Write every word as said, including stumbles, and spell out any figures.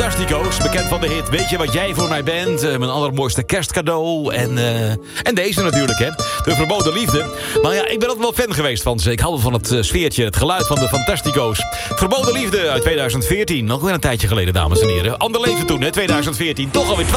Fantastico's, bekend van de hit Weet je wat jij voor mij bent? Uh, mijn allermooiste kerstcadeau. En, uh, en deze natuurlijk, hè. De Verboden Liefde. Maar ja, ik ben altijd wel fan geweest van ze. Ik hou van het uh, sfeertje, het geluid van de Fantastico's. Verboden Liefde uit tweeduizend veertien. Nog weer een tijdje geleden, dames en heren. Ander leven toen, hè, tweeduizend veertien. Toch alweer